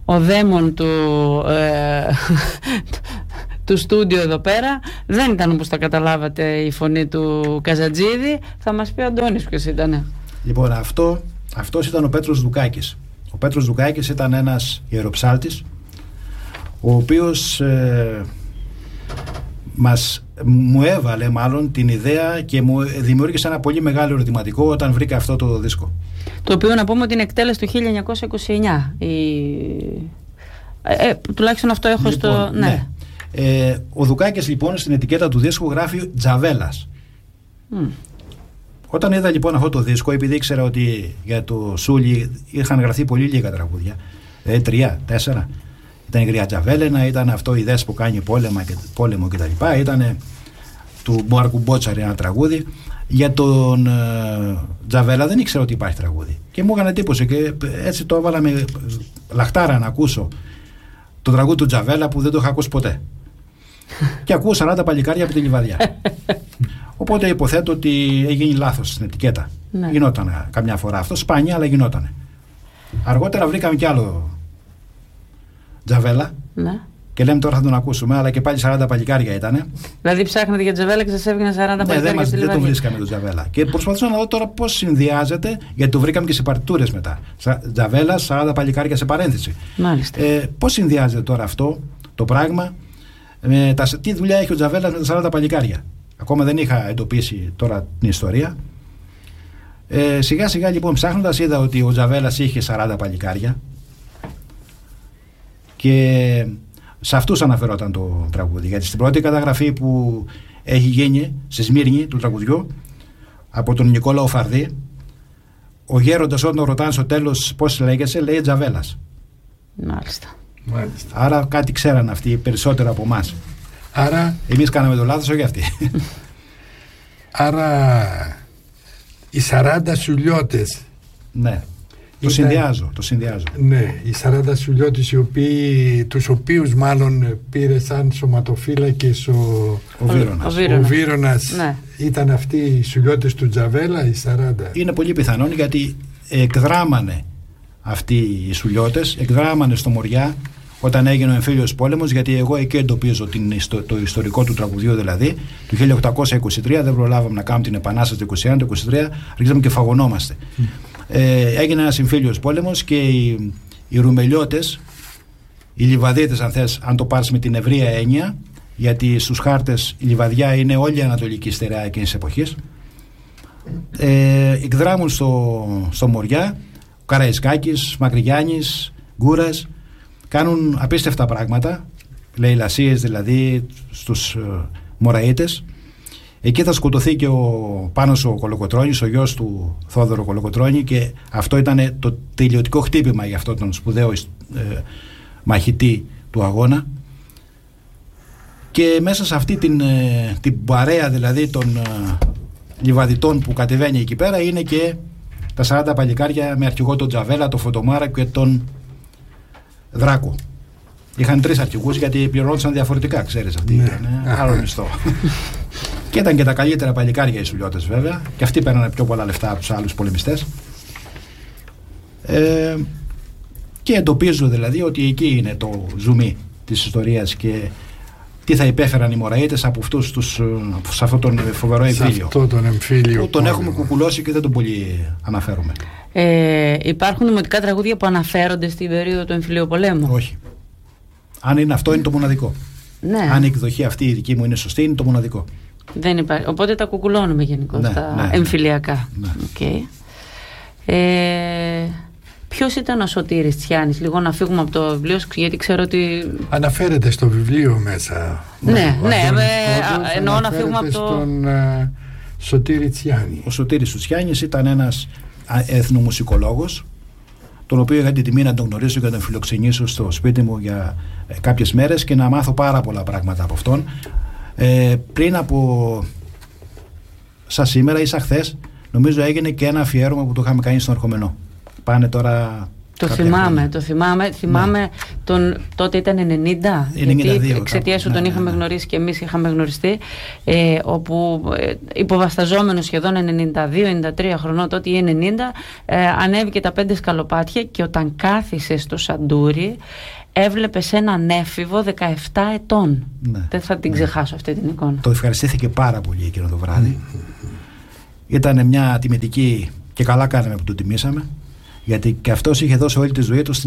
ο δαίμον του στούντιο εδώ πέρα. Δεν ήταν, όπως τα καταλάβατε, η φωνή του Καζατζίδη. Θα μας πει ο Αντώνης ποιος ήτανε. Λοιπόν, αυτός ήταν ο Πέτρος Δουκάκης. Ο Πέτρος Δουκάκης ήταν ένας ιεροψάλτης, ο οποίος μου έβαλε μάλλον την ιδέα και μου δημιούργησε ένα πολύ μεγάλο ερωτηματικό όταν βρήκα αυτό το δίσκο. Το οποίο να πούμε ότι είναι εκτέλεση του 1929. Τουλάχιστον αυτό έχω λοιπόν, στο... Ναι. Ο Δουκάκης λοιπόν στην ετικέτα του δίσκου γράφει Τζαβέλας. Όταν είδα λοιπόν αυτό το δίσκο, επειδή ήξερα ότι για το Σούλι είχαν γραφτεί πολύ λίγα τραγούδια, 3, 4, ήταν η Γρία Τζαβέλαινα, ήταν αυτό η Δες που κάνει πόλεμο κτλ. Ήταν του Μάρκου Μπότσαρη ένα τραγούδι. Για τον Τζαβέλα δεν ήξερα ότι υπάρχει τραγούδι. Και μου έκανε εντύπωση και έτσι το έβαλα με λαχτάρα να ακούσω το τραγούδι του Τζαβέλα που δεν το είχα ακούσει ποτέ. Και ακούω 40 παλικάρια από τη Λιβαδιά. Οπότε υποθέτω ότι έγινε λάθος στην ετικέτα. Ναι. Γινόταν καμιά φορά αυτό, σπάνια, αλλά γινόταν. Αργότερα βρήκαμε κι άλλο Τζαβέλα. Ναι. Και λέμε τώρα θα τον ακούσουμε, αλλά και πάλι 40 παλικάρια ήτανε. Δηλαδή ψάχνετε για Τζαβέλα και σας έβγαινε 40 παλικάρια. Ναι, δεν τον βρίσκαμε τον Τζαβέλα. Και προσπαθούσα να δω τώρα πώς συνδυάζεται, γιατί το βρήκαμε και σε παρτιτούρες μετά. Τζαβέλα, 40 παλικάρια σε παρένθεση. Μάλιστα. Πώς συνδυάζεται τώρα αυτό το πράγμα, τι δουλειά έχει ο Τζαβέλας με τα 40 παλικάρια. Ακόμα δεν είχα εντοπίσει τώρα την ιστορία. Σιγά σιγά λοιπόν ψάχνοντας είδα ότι ο Τζαβέλας είχε 40 παλικάρια και σε αυτούς αναφερόταν το τραγούδι, γιατί στην πρώτη καταγραφή που έχει γίνει στη Σμύρνη του τραγουδιού από τον Νικόλαο Φαρδί, ο γέροντας όταν ρωτάνε στο τέλος πώς λέγεσαι, λέει Τζαβέλας. Μάλιστα. Άρα κάτι ξέραν αυτοί περισσότερο από εμάς. Άρα εμείς κάναμε το λάθος, όχι αυτοί. Άρα οι 40 σουλιώτες. Ναι. Το συνδυάζω. Ναι, οι 40 σουλιώτες τους οποίους μάλλον πήρε σαν σωματοφύλακες ο Βύρωνας. Ναι. Ήταν αυτοί οι σουλιώτες του Τζαβέλα, οι 40. Είναι πολύ πιθανόν, γιατί εκδράμανε αυτοί οι σουλιώτες, εκδράμανε στο Μοριά όταν έγινε ο εμφύλιος πόλεμος, γιατί εγώ εκεί εντοπίζω το ιστορικό του τραγουδιού, δηλαδή του 1823. Δεν προλάβαμε να κάνουμε την επανάσταση το 1921, το 1923 αρχίσαμε και φαγωνόμαστε. Έγινε ένας εμφύλιος πόλεμος και οι Ρουμελιώτες, οι Λιβαδίτες αν το πάρεις με την ευρεία έννοια, γιατί στους χάρτες η Λιβαδιά είναι όλη η ανατολική στερεά εκείνης της εποχής, εκδράμουν στο Μοριά, ο Καραϊσκάκης, Μακρυγιάννης, Γκούρας, κάνουν απίστευτα πράγματα, λαιλασίες δηλαδή στους Μωραΐτες. Εκεί θα σκοτωθεί και ο Πάνος ο Κολοκοτρώνης, ο γιος του Θόδωρο Κολοκοτρώνη, και αυτό ήταν το τελειωτικό χτύπημα για αυτόν τον σπουδαίο μαχητή του αγώνα. Και μέσα σε αυτή την παρέα δηλαδή των Λιβαδιτών που κατεβαίνει εκεί πέρα είναι και τα 40 παλικάρια με αρχηγό τον Τζαβέλα, τον Φωτομάρα και τον Δράκο. Είχαν 3 αρχηγούς γιατί πληρώνονταν διαφορετικά, ξέρεις αυτοί. Ναι. Άλλο μισθό. Και ήταν και τα καλύτερα παλικάρια οι σουλιώτες βέβαια, και αυτοί παίρνανε πιο πολλά λεφτά από τους άλλους πολεμιστές. Και εντοπίζω δηλαδή ότι εκεί είναι το ζουμί της ιστορίας και τι θα υπέφεραν οι Μωραΐτες από σε αυτόν τον φοβερό εμφύλιο. Αυτό τον εμφύλιο που τον έχουμε κουκουλώσει και δεν τον πολύ αναφέρουμε. Υπάρχουν δημοτικά τραγούδια που αναφέρονται στην περίοδο του εμφυλίου πολέμου? Όχι. Αν είναι αυτό, είναι το μοναδικό. Ναι. Αν η εκδοχή αυτή η δική μου είναι σωστή, είναι το μοναδικό. Δεν υπάρχει. Οπότε τα κουκουλώνουμε γενικώς τα εμφυλιακά. Ναι. Okay. Ποιος ήταν ο Σωτήρης Τσιάνης? Λίγο να φύγουμε από το βιβλίο, γιατί ξέρω ότι αναφέρεται στο βιβλίο μέσα. Ναι, εννοώ να φύγουμε από το... Στον Σωτήρη Τσιάνη. Ο Σωτήρης Τσιάνης ήταν ένας εθνομουσικολόγος, τον οποίο είχα την τιμή να τον γνωρίσω και να τον φιλοξενήσω στο σπίτι μου για κάποιες μέρες και να μάθω πάρα πολλά πράγματα από αυτόν. Πριν από σαν σήμερα ή σαν χθες, νομίζω έγινε και ένα αφιέρωμα που το είχαμε κάνει στον Ερχομενό. Πάνε τώρα Το θυμάμαι. Τότε ήταν 90. 92, γιατί εξαιτίας του τον είχαμε γνωρίσει και εμείς είχαμε γνωριστεί. Όπου υποβασταζόμενος σχεδόν 92-93 χρονών, τότε ή 90, ανέβηκε τα 5 σκαλοπάτια και όταν κάθισε στο σαντούρι, έβλεπε έναν έφηβο 17 ετών. Ναι. Δεν θα την ξεχάσω αυτή την εικόνα. Το ευχαριστήθηκε πάρα πολύ εκείνο το βράδυ. Ήταν μια τιμητική και καλά κάναμε που το τιμήσαμε, γιατί και αυτός είχε δώσει όλη τη ζωή του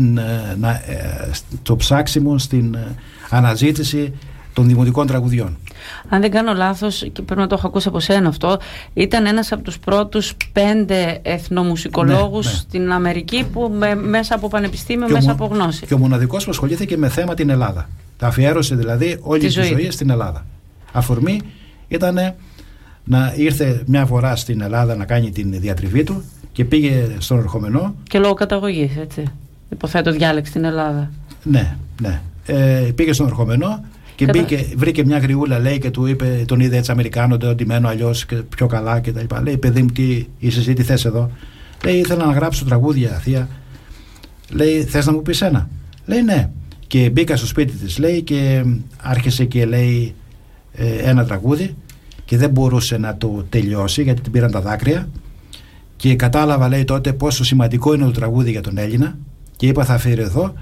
στο ψάξιμο, στην αναζήτηση των δημοτικών τραγουδιών. Αν δεν κάνω λάθος, και πρέπει να το έχω ακούσει από σένα αυτό, ήταν ένας από τους πρώτους 5 εθνομουσικολόγους στην Αμερική που μέσα από πανεπιστήμιο, μέσα από γνώση. Και ο μοναδικός που ασχολήθηκε με θέμα την Ελλάδα. Τα αφιέρωσε δηλαδή όλη τη ζωή στην Ελλάδα. Αφορμή ήταν να ήρθε μια φορά στην Ελλάδα να κάνει την διατριβή του και πήγε στον Ορχομενό. Και λόγω καταγωγής, έτσι. Υποθέτω διάλεξε την Ελλάδα. Ναι. Πήγε στον Ορχομενό και βρήκε μια γριούλα, λέει, και του είπε, τον είδε έτσι Αμερικάνο, ότι μένω αλλιώς και πιο καλά και τα λοιπά. Λέει, παιδί μου, τι είσαι εσύ, τι θες εδώ? Λέει, ήθελα να γράψω τραγούδια, θεία. Λέει, θες να μου πεις ένα? Λέει, ναι. Και μπήκα στο σπίτι της, λέει, και άρχισε και λέει ένα τραγούδι και δεν μπορούσε να το τελειώσει γιατί την πήραν τα δάκρυα. Και κατάλαβα, λέει, τότε πόσο σημαντικό είναι το τραγούδι για τον Έλληνα και είπα θα αφιερωθώ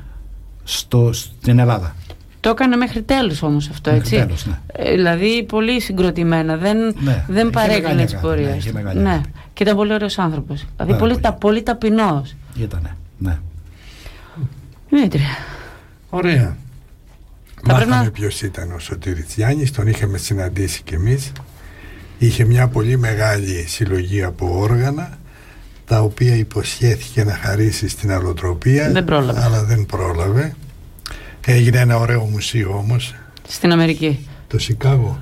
στην Ελλάδα. Το έκανε μέχρι τέλους όμως αυτό, έτσι. Τέλος, ναι. Δηλαδή πολύ συγκροτημένα, δεν παρέκλεινε τις πορείες. Ναι. Και ήταν πολύ ωραίος άνθρωπος. Δηλαδή πολύ ταπεινός. Ήτανε, ναι. Δημήτρη. Ωραία. Μάθαμε ποιος ήταν ο Σωτήρης Γιάννης, τον είχαμε συναντήσει κι εμείς. Είχε μια πολύ μεγάλη συλλογή από όργανα, τα οποία υποσχέθηκε να χαρίσει στην Αλλοτροπία, αλλά δεν πρόλαβε. Έγινε ένα ωραίο μουσείο όμως στην Αμερική, το Σικάγο.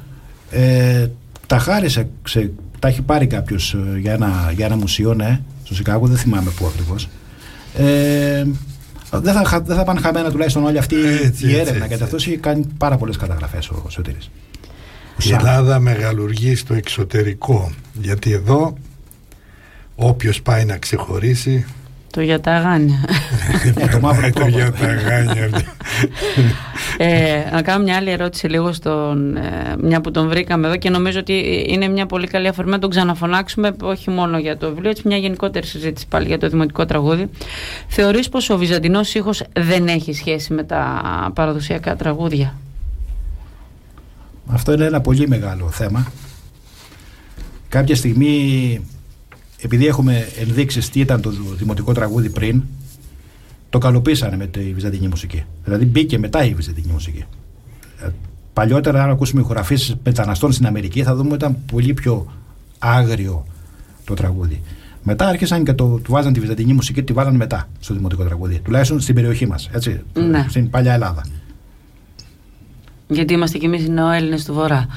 Τα χάρισε, τα έχει πάρει κάποιος για ένα μουσείο, ναι, στο Σικάγο, δεν θυμάμαι πού ακριβώς. Δεν θα πάνε χαμένα τουλάχιστον όλη αυτή η έρευνα, γιατί αυτός έχει κάνει πάρα πολλές καταγραφές ο Σωτήρης. Η Ελλάδα μεγαλουργεί στο εξωτερικό, γιατί εδώ όποιος πάει να ξεχωρίσει, το για τα αγάνια. Το μαύρο το για τα αγάνια. Να κάνω μια άλλη ερώτηση λίγο μια που τον βρήκαμε εδώ και νομίζω ότι είναι μια πολύ καλή αφορμή να τον ξαναφωνάξουμε, όχι μόνο για το βιβλίο, έτσι μια γενικότερη συζήτηση πάλι για το δημοτικό τραγούδι. Θεωρείς πως ο βυζαντινός ήχος δεν έχει σχέση με τα παραδοσιακά τραγούδια? Αυτό είναι ένα πολύ μεγάλο θέμα. Κάποια στιγμή, επειδή έχουμε ενδείξεις τι ήταν το δημοτικό τραγούδι πριν, το καλοποίησανε με τη βυζαντινή μουσική. Δηλαδή μπήκε μετά η βυζαντινή μουσική. Παλιότερα, αν ακούσουμε ηχογραφήσεις μεταναστών στην Αμερική, θα δούμε ότι ήταν πολύ πιο άγριο το τραγούδι. Μετά άρχισαν και του βάζαν τη βυζαντινή μουσική, τη βάλαν μετά στο δημοτικό τραγούδι. Τουλάχιστον στην περιοχή μας, έτσι, ναι. Στην παλιά Ελλάδα. Γιατί είμαστε κι εμείς νεοέλληνες του Βορρά.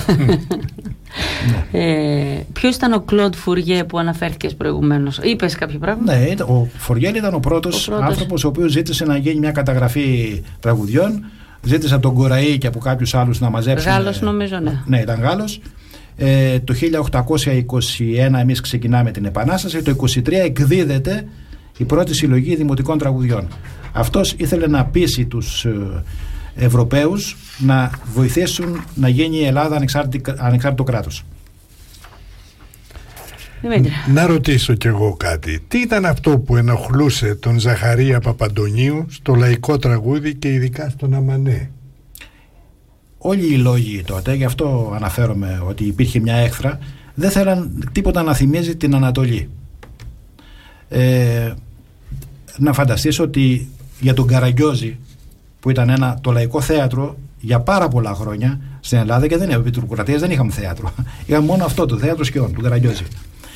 Ποιος ήταν ο Κλοντ Φουριέ που αναφέρθηκες προηγουμένως? Είπες κάποιο πράγμα? Ναι, ο Φουριέ ήταν ο πρώτος άνθρωπος ο οποίος ζήτησε να γίνει μια καταγραφή τραγουδιών. Ζήτησε από τον Κοραή και από κάποιους άλλους να μαζέψουν. Γάλλος νομίζω, ναι. Ναι, ήταν Γάλλος. Το 1821 εμείς ξεκινάμε την Επανάσταση. Το 1823 εκδίδεται η πρώτη συλλογή δημοτικών τραγουδιών. Αυτός ήθελε να πείσει τους Ευρωπαίους να βοηθήσουν να γίνει η Ελλάδα ανεξάρτητο κράτος. Να ρωτήσω κι εγώ κάτι. Τι ήταν αυτό που ενοχλούσε τον Ζαχαρία Παπαντονίου στο λαϊκό τραγούδι και ειδικά στον Αμανέ? Όλοι οι λόγοι τότε, γι' αυτό αναφέρομαι ότι υπήρχε μια έχθρα, δεν θέλαν τίποτα να θυμίζει την Ανατολή. Να φανταστείς ότι για τον Καραγκιόζη, που ήταν το λαϊκό θέατρο για πάρα πολλά χρόνια στην Ελλάδα, και δεν είναι επί δεν είχαμε θέατρο. Είχαμε μόνο αυτό το θέατρο σκιών του Καραγκιόζη.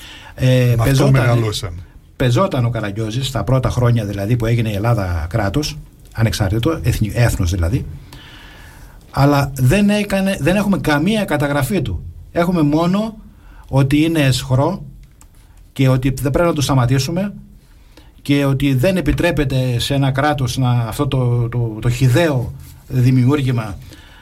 Πεζόταν ο Καραγκιόζης στα πρώτα χρόνια δηλαδή που έγινε η Ελλάδα κράτος, ανεξάρτητο, έθνος δηλαδή, αλλά δεν έχουμε καμία καταγραφή του. Έχουμε μόνο ότι είναι αισχρό και ότι δεν πρέπει να το σταματήσουμε και ότι δεν επιτρέπεται σε ένα κράτος αυτό το χυδαίο δημιούργημα.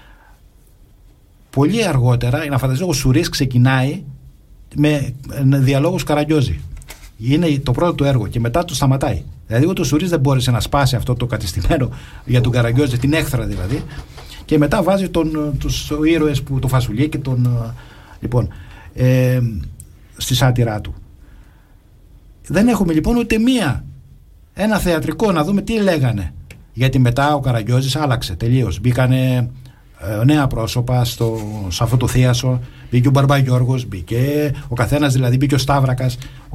Πολύ αργότερα, να φανταστείτε, ο Σουρίς ξεκινάει με διαλόγους Καραγκιόζη. Είναι το πρώτο του έργο και μετά το σταματάει. Δηλαδή ούτε ο Σουρής δεν μπόρεσε να σπάσει αυτό το κατεστημένο για τον Καραγκιόζη, την έχθρα δηλαδή. Και μετά βάζει τους ήρωες, το Φασουλί και λοιπόν, στη σάτυρά του. Δεν έχουμε λοιπόν ούτε ένα θεατρικό να δούμε τι λέγανε. Γιατί μετά ο Καραγκιόζης άλλαξε τελείως. Μπήκανε νέα πρόσωπα σε αυτό το θίασο. Μπήκε ο Μπαρμπαγιώργος, μπήκε ο καθένας, δηλαδή μπήκε ο Σταύρακας.